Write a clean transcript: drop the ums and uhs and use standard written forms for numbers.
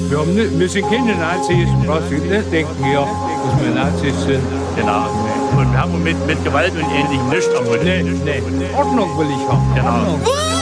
Wir sind keine Nazis, brauchst du nicht denken, ja, dass wir Nazis sind. Genau. Und wir haben mit Gewalt und Ähnlichem nichts am Hut. Nee. Ordnung will ich haben. Genau. Ordnung.